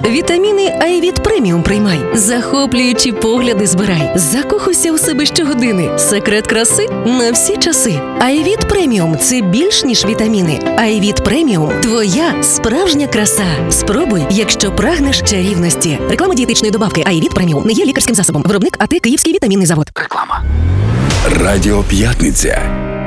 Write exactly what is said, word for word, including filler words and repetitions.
Вітаміни Айвіт Преміум приймай. Захоплюючі погляди збирай. Закохуйся у себе щогодини. Секрет краси на всі часи. Айвіт Преміум – це більш ніж вітаміни. Айвіт Преміум – твоя справжня краса. Спробуй, якщо прагнеш чарівності. Реклама дієтичної добавки Айвіт Преміум не є лікарським засобом. Виробник АТ Київський вітамінний завод. Реклама. Радіо П'ятниця.